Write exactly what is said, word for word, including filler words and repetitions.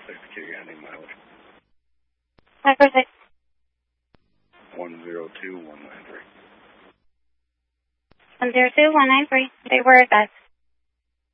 six, Kitty, handing mileage. five four six. one zero two one nine three. one zero two one nine three. They were at best.